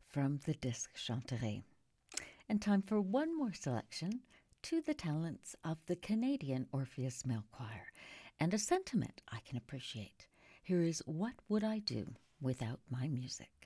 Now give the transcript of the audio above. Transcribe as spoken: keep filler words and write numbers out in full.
from the Disque Chanterie. And time for one more selection to the talents of the Canadian Orpheus Male Choir, and a sentiment I can appreciate. Here is What Would I Do Without My Music?